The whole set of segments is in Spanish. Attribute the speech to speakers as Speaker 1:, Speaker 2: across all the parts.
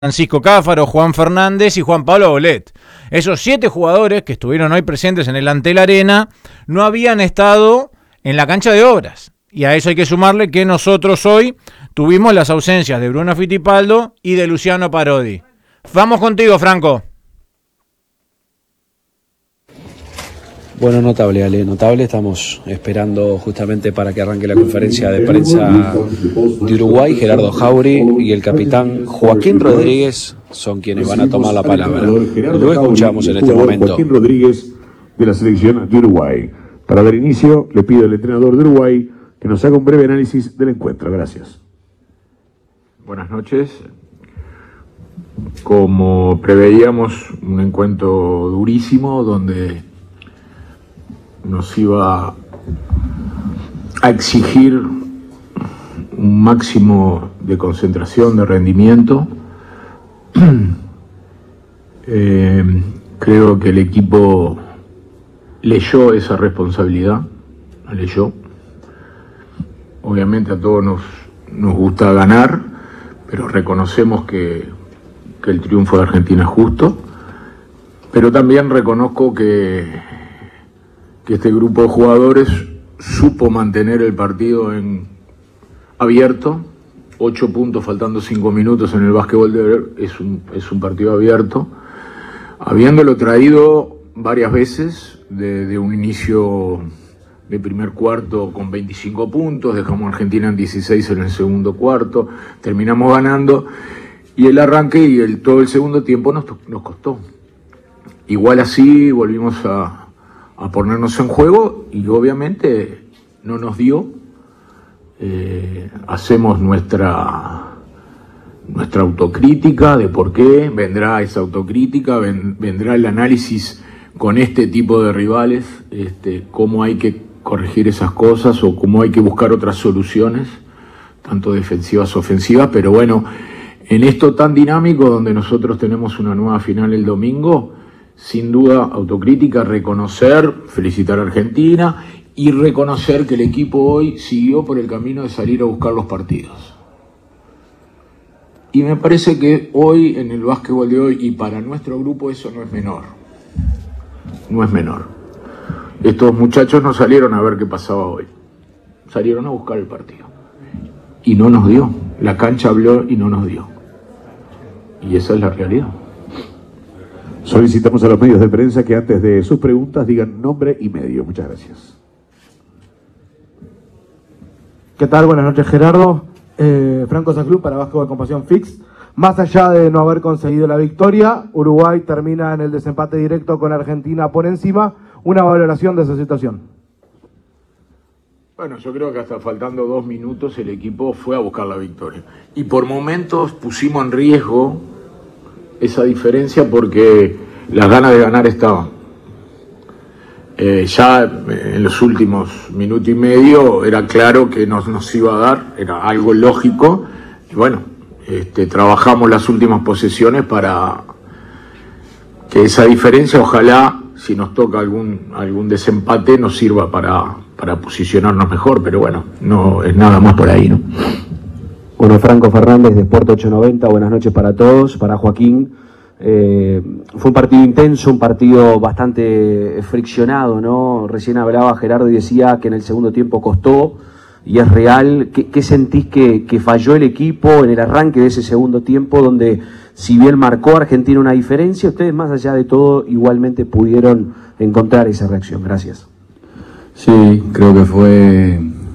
Speaker 1: Francisco Cáfaro, Juan Fernández y Juan Pablo Bolet. Esos 7 jugadores que estuvieron hoy presentes en el Antel Arena no habían estado en la cancha de Obras. Y a eso hay que sumarle que nosotros hoy tuvimos las ausencias de Bruno Fittipaldo y de Luciano Parodi. Vamos contigo, Franco.
Speaker 2: Bueno, notable, Ale, notable. Estamos esperando justamente para que arranque la conferencia de prensa de Uruguay. Gerardo Jauri y el capitán Joaquín Rodríguez son quienes van a tomar la palabra. Lo escuchamos en este momento.
Speaker 3: Joaquín Rodríguez de la selección de Uruguay. Para dar inicio, le pido al entrenador de Uruguay que nos haga un breve análisis del encuentro. Gracias.
Speaker 4: Buenas noches. Como preveíamos, un encuentro durísimo donde nos iba a exigir un máximo de concentración, de rendimiento. Creo que el equipo leyó esa responsabilidad, la leyó. Obviamente a todos nos gusta ganar, pero reconocemos que el triunfo de Argentina es justo, pero también reconozco que este grupo de jugadores supo mantener el partido abierto. 8 puntos faltando 5 minutos en el básquetbol es un partido abierto, habiéndolo traído varias veces de un inicio de primer cuarto con 25 puntos, dejamos a Argentina en 16 en el segundo cuarto, terminamos ganando y el arranque y todo el segundo tiempo nos costó. Igual así volvimos a ponernos en juego y obviamente no nos dio. Hacemos nuestra autocrítica de por qué, vendrá esa autocrítica, vendrá el análisis con este tipo de rivales, cómo hay que corregir esas cosas o cómo hay que buscar otras soluciones, tanto defensivas, ofensivas, pero bueno, en esto tan dinámico donde nosotros tenemos una nueva final el domingo, sin duda autocrítica, reconocer, felicitar a Argentina y reconocer que el equipo hoy siguió por el camino de salir a buscar los partidos. Y me parece que hoy, en el básquetbol de hoy, y para nuestro grupo eso no es menor. No es menor. Estos muchachos no salieron a ver qué pasaba hoy. Salieron a buscar el partido. Y no nos dio. La cancha habló y no nos dio. Y esa es la realidad.
Speaker 3: Solicitamos a los medios de prensa que antes de sus preguntas digan nombre y medio. Muchas gracias.
Speaker 5: ¿Qué tal? Buenas noches, Gerardo. Franco Saclub para Básquetbol con Pasión Fix. Más allá de no haber conseguido la victoria, Uruguay termina en el desempate directo con Argentina por encima. Una valoración de esa situación.
Speaker 4: Bueno, yo creo que hasta faltando 2 minutos el equipo fue a buscar la victoria. Y por momentos pusimos en riesgo esa diferencia porque las ganas de ganar estaban. Ya en los últimos minuto y medio era claro que nos iba a dar, era algo lógico. Y bueno, trabajamos las últimas posesiones para que esa diferencia, ojalá, si nos toca algún desempate, nos sirva para posicionarnos mejor. Pero bueno, no es nada más por ahí, ¿no?
Speaker 2: Bueno, Franco Fernández de Sport 890, buenas noches para todos, para Joaquín. Fue un partido intenso, un partido bastante friccionado, ¿no? Recién hablaba Gerardo y decía que en el segundo tiempo costó, y es real. ¿Qué sentís que falló el equipo en el arranque de ese segundo tiempo, donde si bien marcó Argentina una diferencia, ustedes más allá de todo igualmente pudieron encontrar esa reacción? Gracias.
Speaker 6: Sí, creo que fue...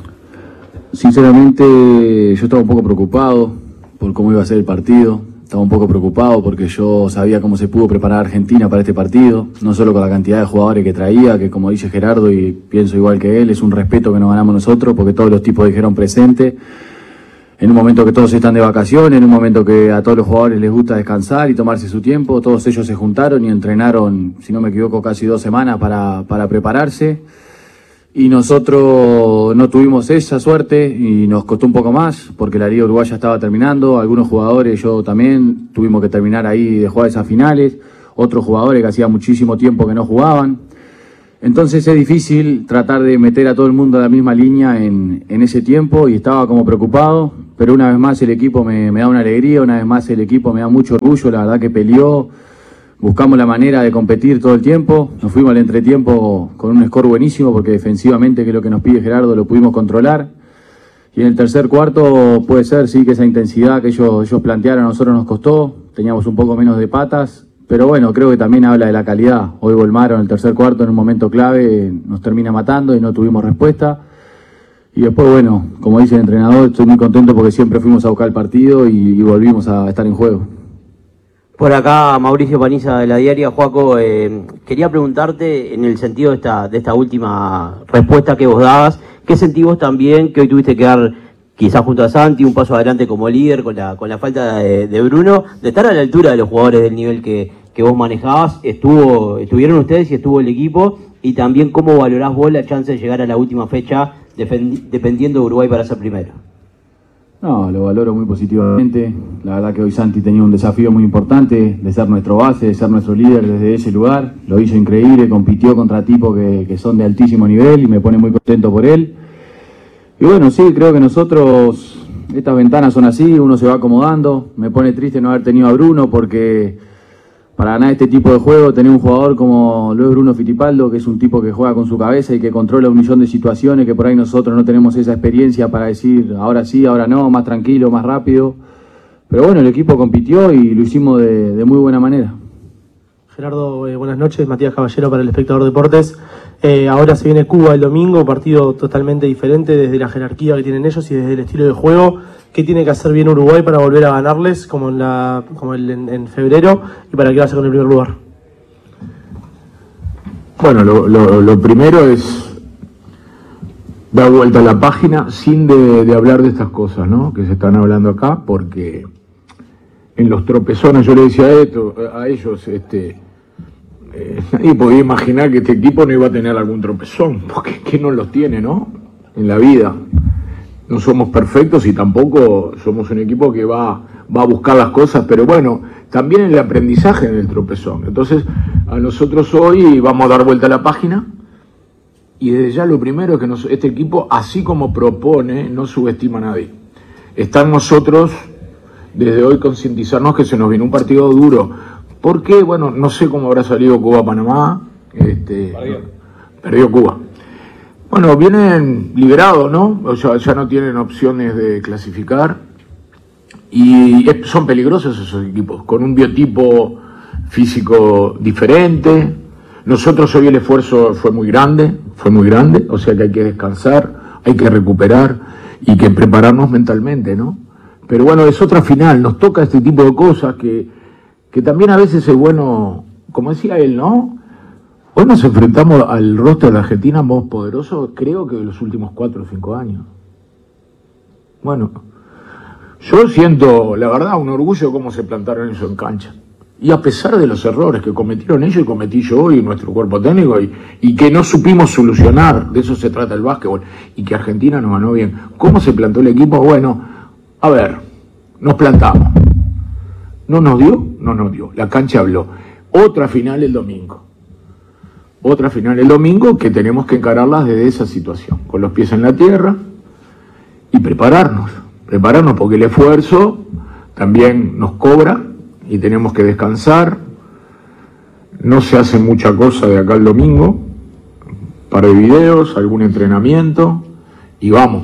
Speaker 6: Sinceramente yo estaba un poco preocupado por cómo iba a ser el partido. Estaba un poco preocupado porque yo sabía cómo se pudo preparar Argentina para este partido, no solo con la cantidad de jugadores que traía, que como dice Gerardo y pienso igual que él, es un respeto que nos ganamos nosotros porque todos los tipos dijeron presente, en un momento que todos están de vacaciones, en un momento que a todos los jugadores les gusta descansar y tomarse su tiempo, todos ellos se juntaron y entrenaron, si no me equivoco, casi 2 semanas para prepararse. Y nosotros no tuvimos esa suerte y nos costó un poco más porque la Liga Uruguaya estaba terminando. Algunos jugadores, yo también, tuvimos que terminar ahí de jugar esas finales. Otros jugadores que hacía muchísimo tiempo que no jugaban. Entonces es difícil tratar de meter a todo el mundo a la misma línea en ese tiempo y estaba como preocupado pero una vez más el equipo me da una alegría, una vez más el equipo me da mucho orgullo, la verdad que peleó, buscamos la manera de competir todo el tiempo, nos fuimos al entretiempo con un score buenísimo porque defensivamente, que es lo que nos pide Gerardo, lo pudimos controlar. Y en el tercer cuarto puede ser, sí, que esa intensidad que ellos plantearon a nosotros nos costó, teníamos un poco menos de patas, pero bueno, creo que también habla de la calidad. Hoy Volmaro en el tercer cuarto, en un momento clave, nos termina matando y no tuvimos respuesta. Y después, bueno, como dice el entrenador, estoy muy contento porque siempre fuimos a buscar el partido y volvimos a estar en juego.
Speaker 7: Por acá, Mauricio Paniza de La Diaria. Joaco, quería preguntarte en el sentido de esta última respuesta que vos dabas, ¿qué sentís vos también que hoy tuviste que dar, quizás junto a Santi, un paso adelante como líder con la falta de Bruno, de estar a la altura de los jugadores del nivel que vos manejabas? Estuvieron ustedes y estuvo el equipo, y también cómo valorás vos la chance de llegar a la última fecha dependiendo de Uruguay para ser primero.
Speaker 6: No, lo valoro muy positivamente. La verdad que hoy Santi tenía un desafío muy importante de ser nuestro base, de ser nuestro líder desde ese lugar. Lo hizo increíble, compitió contra tipos que son de altísimo nivel y me pone muy contento por él. Y bueno, sí, creo que nosotros, estas ventanas son así, uno se va acomodando. Me pone triste no haber tenido a Bruno porque para ganar este tipo de juego, tener un jugador como lo es Bruno Fittipaldo, que es un tipo que juega con su cabeza y que controla un millón de situaciones, que por ahí nosotros no tenemos esa experiencia para decir ahora sí, ahora no, más tranquilo, más rápido. Pero bueno, el equipo compitió y lo hicimos de muy buena manera.
Speaker 5: Gerardo, buenas noches. Matías Caballero para El Espectador Deportes. Ahora se viene Cuba el domingo, partido totalmente diferente desde la jerarquía que tienen ellos y desde el estilo de juego. ¿Qué tiene que hacer bien Uruguay para volver a ganarles como en febrero y para quedarse con el primer lugar?
Speaker 4: Bueno, lo primero es dar vuelta a la página sin de hablar de estas cosas, ¿no?, que se están hablando acá, porque en los tropezones yo le decía a ellos, nadie podía imaginar que este equipo no iba a tener algún tropezón, porque es que no los tiene, ¿no?, en la vida. No somos perfectos y tampoco somos un equipo que va a buscar las cosas, pero bueno, también el aprendizaje en el tropezón. Entonces, a nosotros hoy vamos a dar vuelta a la página y desde ya lo primero es que este equipo, así como propone, no subestima a nadie. Está en nosotros desde hoy concientizarnos que se nos viene un partido duro. ¿Por qué? Bueno, no sé cómo habrá salido Cuba-Panamá. Perdió Cuba. Bueno, vienen liberados, ¿no? O sea, ya no tienen opciones de clasificar. Y son peligrosos esos equipos, con un biotipo físico diferente. Nosotros hoy el esfuerzo fue muy grande, o sea que hay que descansar, hay que recuperar y que prepararnos mentalmente, ¿no? Pero bueno, es otra final, nos toca este tipo de cosas que también a veces es bueno, como decía él, ¿no? Hoy nos enfrentamos al roster de Argentina más poderoso, creo que de los últimos 4 o 5 años. Bueno, yo siento, la verdad, un orgullo de cómo se plantaron eso en cancha. Y a pesar de los errores que cometieron ellos y cometí yo hoy, nuestro cuerpo técnico, y que no supimos solucionar, de eso se trata el básquetbol, y que Argentina nos ganó bien. ¿Cómo se plantó el equipo? Bueno, a ver, nos plantamos. ¿No nos dio? No nos dio. La cancha habló. Otra final el domingo. Otra final el domingo que tenemos que encararlas desde esa situación, con los pies en la tierra y prepararnos porque el esfuerzo también nos cobra y tenemos que descansar. No se hace mucha cosa de acá al domingo, un par de videos, algún entrenamiento y vamos.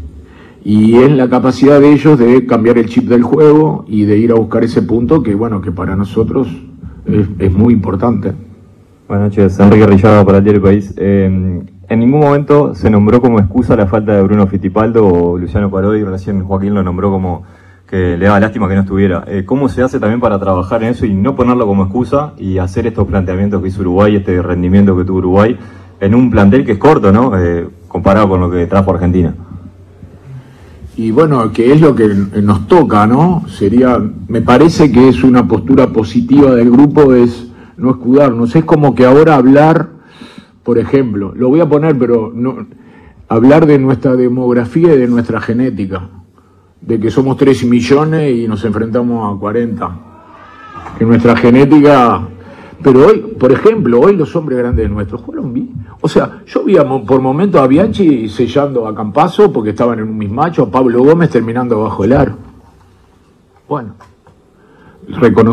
Speaker 4: Y es la capacidad de ellos de cambiar el chip del juego y de ir a buscar ese punto que, bueno, que para nosotros es muy importante.
Speaker 8: Buenas noches, Enrique Rillada para el Diario País. En ningún momento se nombró como excusa la falta de Bruno Fittipaldo o Luciano Parodi, recién Joaquín lo nombró como que le daba lástima que no estuviera. ¿Cómo se hace también para trabajar en eso y no ponerlo como excusa y hacer estos planteamientos que hizo Uruguay, este rendimiento que tuvo Uruguay, en un plantel que es corto, ¿no?, comparado con lo que trajo Argentina?
Speaker 4: Y bueno, que es lo que nos toca, ¿no? Me parece que es una postura positiva del grupo, es no escudarnos. Es como que ahora hablar, por ejemplo, lo voy a poner, pero no, hablar de nuestra demografía y de nuestra genética, de que somos 3 millones y nos enfrentamos a 40, que nuestra genética. Pero hoy, por ejemplo, hoy los hombres grandes nuestros jugaron bien. O sea, yo vi por momentos a Bianchi sellando a Campazzo porque estaban en un mismacho, a Pablo Gómez terminando bajo el aro. Bueno,